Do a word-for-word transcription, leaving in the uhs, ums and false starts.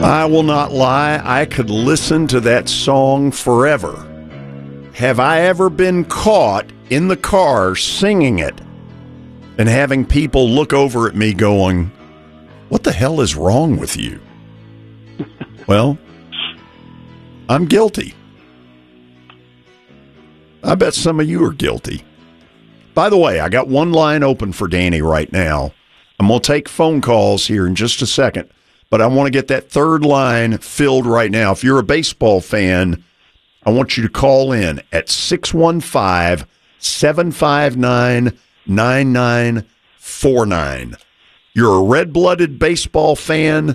I will not lie, I could listen to that song forever. Have I ever been caught in the car singing it and having people look over at me going, what the hell is wrong with you? Well, I'm guilty. I bet some of you are guilty. By the way, I got one line open for Danny right now. I'm going to take phone calls here in just a second, but I want to get that third line filled right now. If you're a baseball fan, I want you to call in at six one five, seven five nine, nine nine four nine. You're a red-blooded baseball fan.